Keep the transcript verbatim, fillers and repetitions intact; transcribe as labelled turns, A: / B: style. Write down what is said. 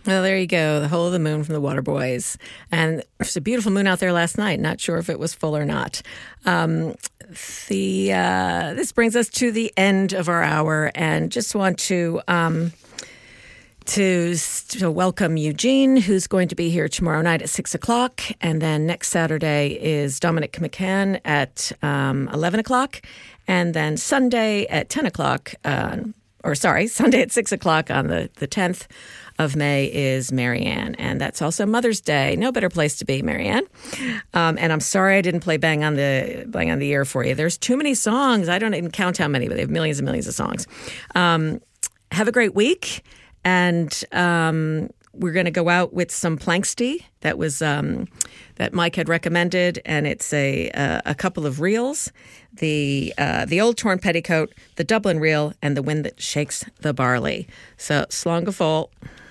A: Well, there you go. The Hole of the Moon from the Waterboys. And there's a beautiful moon out there last night. Not sure if it was full or not. Um, the uh, This brings us to the end of our hour, and just want to... Um, To, to welcome Eugene, who's going to be here tomorrow night at six o'clock. And then next Saturday is Dominic McCann at um, eleven o'clock. And then Sunday at ten o'clock, uh, or sorry, Sunday at six o'clock on the, the tenth of May is Marianne. And that's also Mother's Day. No better place to be, Marianne. Um, and I'm sorry I didn't play Bang on the Bang on the Ear for you. There's too many songs. I don't even count how many, but they have millions and millions of songs. Um, have a great week. And um, we're going to go out with some Planksty that was um, that Mike had recommended, and it's a uh, a couple of reels: the uh, the Old Torn Petticoat, the Dublin Reel, and the Wind That Shakes the Barley. So, slán go fóill.